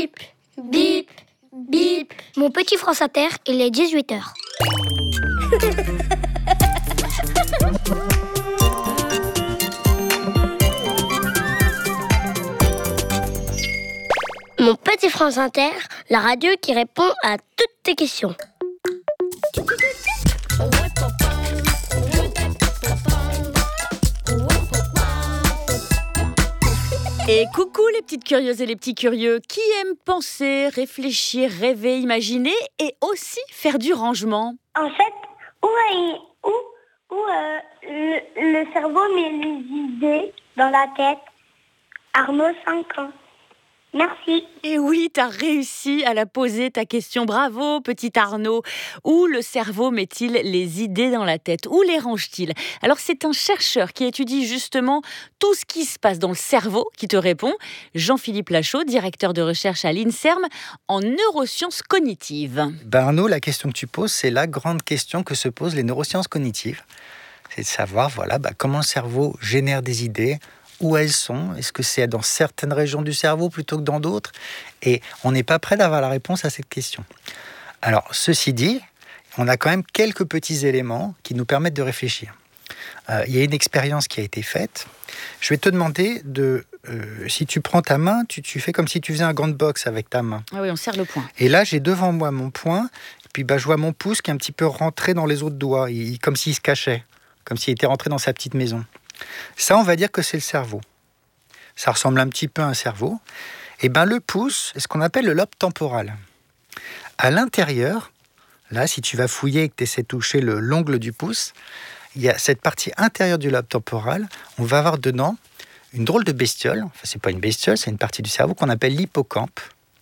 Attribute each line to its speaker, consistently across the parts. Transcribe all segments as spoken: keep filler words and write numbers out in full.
Speaker 1: Bip, bip, bip. Mon petit France Inter, il est dix-huit heures. Mon petit France Inter, la radio qui répond à toutes tes questions.
Speaker 2: Et coucou les petites curieuses et les petits curieux qui aiment penser, réfléchir, rêver, imaginer et aussi faire du rangement.
Speaker 3: En fait, où, est, où, où euh, le, le cerveau met les idées dans la tête? Arnaud, cinq ans. Merci.
Speaker 2: Et oui, t'as réussi à la poser, ta question. Bravo, petit Arnaud. Où le cerveau met-il les idées dans la tête? Où les range-t-il? Alors, c'est un chercheur qui étudie justement tout ce qui se passe dans le cerveau qui te répond. Jean-Philippe Lachaud, directeur de recherche à l'INSERM en neurosciences cognitives.
Speaker 4: Ben Arnaud, la question que tu poses, c'est la grande question que se posent les neurosciences cognitives. C'est de savoir, voilà, ben, comment le cerveau génère des idées, où elles sont, est-ce que c'est dans certaines régions du cerveau plutôt que dans d'autres? Et on n'est pas prêt d'avoir la réponse à cette question. Alors, ceci dit, on a quand même quelques petits éléments qui nous permettent de réfléchir. Euh, il y a une expérience qui a été faite. Je vais te demander de, euh, si tu prends ta main, tu, tu fais comme si tu faisais un gant de boxe avec ta main.
Speaker 2: Ah oui, on serre le poing.
Speaker 4: Et là, j'ai devant moi mon poing, et puis bah, je vois mon pouce qui est un petit peu rentré dans les autres doigts, il, comme s'il se cachait, comme s'il était rentré dans sa petite maison. Ça, on va dire que c'est le cerveau. Ça ressemble un petit peu à un cerveau. Et ben le pouce, c'est ce qu'on appelle le lobe temporal. À l'intérieur, là, si tu vas fouiller et que tu essaies de toucher le, l'ongle du pouce, il y a cette partie intérieure du lobe temporal. On va avoir dedans une drôle de bestiole. Enfin, c'est pas une bestiole, c'est une partie du cerveau qu'on appelle l'hippocampe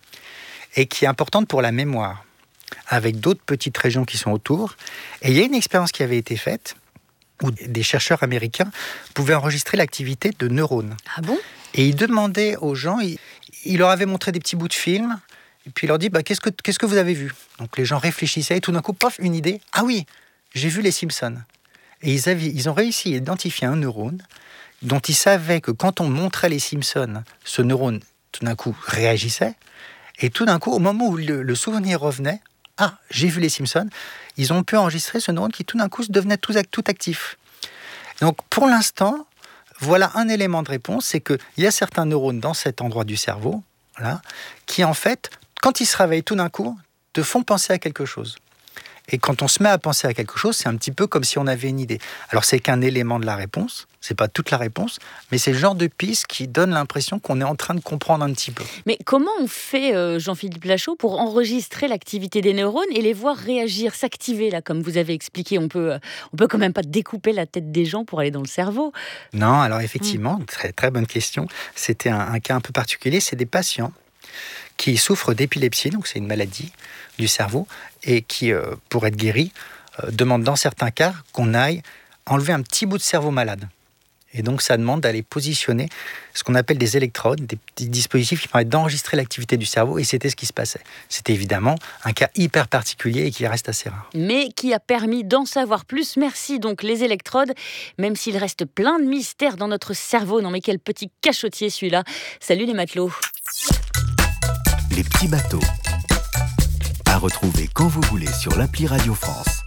Speaker 4: et qui est importante pour la mémoire, avec d'autres petites régions qui sont autour. Et il y a une expérience qui avait été faite où des chercheurs américains pouvaient enregistrer l'activité de neurones.
Speaker 2: Ah bon?
Speaker 4: Et ils demandaient aux gens, ils, ils leur avaient montré des petits bouts de film, et puis ils leur disaient, bah, qu'est-ce que, qu'est-ce que vous avez vu? Donc les gens réfléchissaient, et tout d'un coup, pof, une idée. Ah oui, j'ai vu les Simpsons. Et ils, avaient, ils ont réussi à identifier un neurone dont ils savaient que quand on montrait les Simpsons, ce neurone, tout d'un coup, réagissait. Et tout d'un coup, au moment où le, le souvenir revenait, ah, j'ai vu les Simpsons, ils ont pu enregistrer ce neurone qui tout d'un coup devenait tout, tout actif. Donc pour l'instant, voilà un élément de réponse, c'est qu'il y a certains neurones dans cet endroit du cerveau, là, qui en fait, quand ils se réveillent tout d'un coup, te font penser à quelque chose. Et quand on se met à penser à quelque chose, c'est un petit peu comme si on avait une idée. Alors c'est qu'un élément de la réponse, c'est pas toute la réponse, mais c'est le genre de piste qui donne l'impression qu'on est en train de comprendre un petit peu.
Speaker 2: Mais comment on fait, euh, Jean-Philippe Lachaud, pour enregistrer l'activité des neurones et les voir réagir, s'activer, là, comme vous avez expliqué? On peut, on peut quand même pas découper la tête des gens pour aller dans le cerveau.
Speaker 4: Non, alors effectivement, mmh. très, très bonne question. C'était un, un cas un peu particulier, c'est des patients qui souffrent d'épilepsie, donc c'est une maladie du cerveau, et qui, euh, pour être guéris, euh, demandent dans certains cas qu'on aille enlever un petit bout de cerveau malade. Et donc ça demande d'aller positionner ce qu'on appelle des électrodes, des petits dispositifs qui permettent d'enregistrer l'activité du cerveau, et c'était ce qui se passait. C'était évidemment un cas hyper particulier et qui reste assez rare.
Speaker 2: Mais qui a permis d'en savoir plus. Merci donc les électrodes, même s'il reste plein de mystères dans notre cerveau. Non mais quel petit cachotier celui-là. Salut les matelots.
Speaker 5: Les petits bateaux. À retrouver quand vous voulez sur l'appli Radio France.